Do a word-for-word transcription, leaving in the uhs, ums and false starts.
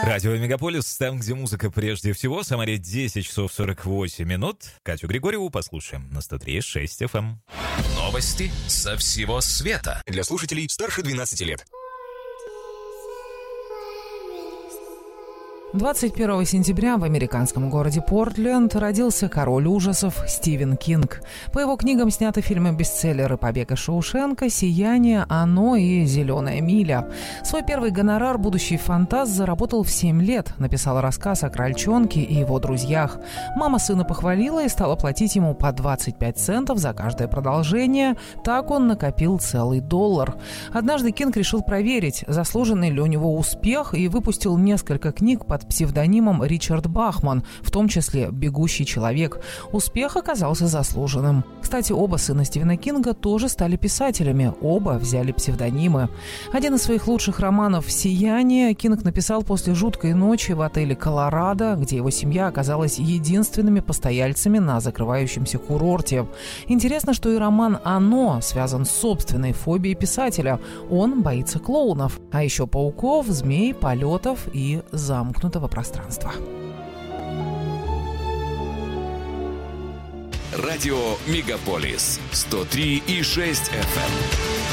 Радио Мегаполис, там, где музыка прежде всего. Самаре десять часов сорок восемь минут. Катю Григорьеву послушаем на сто три и шесть эф эм. Новости со всего света. Для слушателей старше двенадцати лет. двадцать первого сентября в американском городе Портленд родился король ужасов Стивен Кинг. По его книгам сняты фильмы-бестселлеры «Побег из Шоушенка», «Сияние», «Оно» и «Зеленая миля». Свой первый гонорар будущий фантаст заработал в семь лет. Написал рассказ о крольчонке и его друзьях. Мама сына похвалила и стала платить ему по двадцать пять центов за каждое продолжение. Так он накопил целый доллар. Однажды Кинг решил проверить, заслуженный ли у него успех, и выпустил несколько книг под псевдонимом Ричард Бахман, в том числе «Бегущий человек». Успех оказался заслуженным. Кстати, оба сына Стивена Кинга тоже стали писателями. Оба взяли псевдонимы. Один из своих лучших романов «Сияние» Кинг написал после жуткой ночи в отеле «Колорадо», где его семья оказалась единственными постояльцами на закрывающемся курорте. Интересно, что и роман «Оно» связан с собственной фобией писателя. Он боится клоунов, а еще пауков, змей, полетов и замкнутых пространства. Радио Мегаполис сто три и шесть эф эм.